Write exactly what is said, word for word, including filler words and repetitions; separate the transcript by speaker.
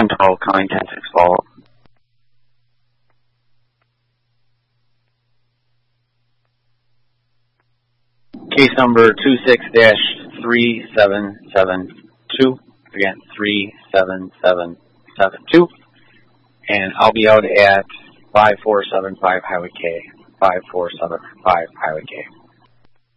Speaker 1: Control, calling ten six follow. Case number two six dash three seven seven two. Again, three seven seven seven two. And I'll be out at five four seven five Highway K. five four seven five Highway K.